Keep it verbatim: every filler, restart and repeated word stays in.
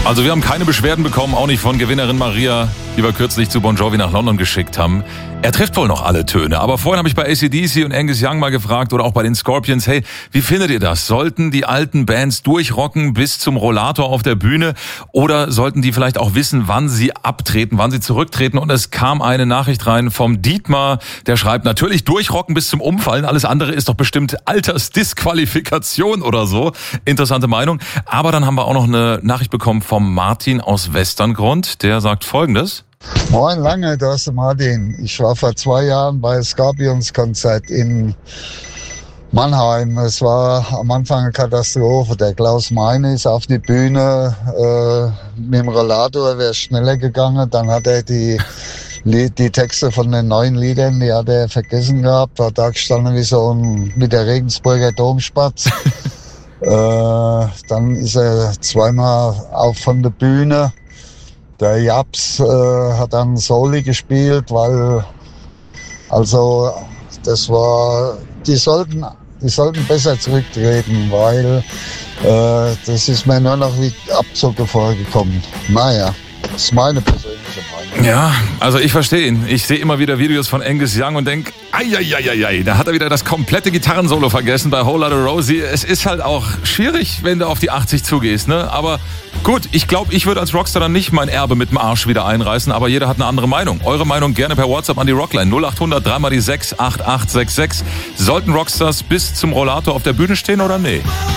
Also wir haben keine Beschwerden bekommen, auch nicht von Gewinnerin Maria, die wir kürzlich zu Bon Jovi nach London geschickt haben. Er trifft wohl noch alle Töne, aber vorhin habe ich bei A C D C und Angus Young mal gefragt oder auch bei den Scorpions, hey, wie findet ihr das? Sollten die alten Bands durchrocken bis zum Rollator auf der Bühne oder sollten die vielleicht auch wissen, wann sie abtreten, wann sie zurücktreten? Und es kam eine Nachricht rein vom Dietmar, der schreibt, natürlich durchrocken bis zum Umfallen, alles andere ist doch bestimmt Altersdisqualifikation oder so. Interessante Meinung. Aber dann haben wir auch noch eine Nachricht bekommen vom Martin aus Westerngrund, der sagt Folgendes. Moin Lange, da ist der Martin. Ich war vor zwei Jahren bei Scorpions-Konzert in Mannheim. Es war am Anfang eine Katastrophe. Der Klaus Meine ist auf die Bühne äh, mit dem Rollator, wäre schneller gegangen. Dann hat er die, die Texte von den neuen Liedern, die hat er vergessen gehabt. War da gestanden wie so ein mit der Regensburger Domspatz. äh, dann ist er zweimal auf von der Bühne. Der Japs äh, hat dann Soli gespielt, weil, also, das war, die sollten, die sollten besser zurücktreten, weil äh, das ist mir nur noch wie Abzocke vorgekommen. Naja, das ist meine persönliche Meinung. Ja, also ich verstehe ihn. Ich sehe immer wieder Videos von Angus Young und denke, eieieiei, da hat er wieder das komplette Gitarrensolo vergessen bei Whole Lotta Rosie. Es ist halt auch schwierig, wenn du auf die achtzig zugehst, ne? Aber gut, ich glaube, ich würde als Rockstar dann nicht mein Erbe mit dem Arsch wieder einreißen, aber jeder hat eine andere Meinung. Eure Meinung gerne per WhatsApp an die Rockline null acht hundert drei mal die sechs acht acht sechs sechs. Sollten Rockstars bis zum Rollator auf der Bühne stehen oder nee?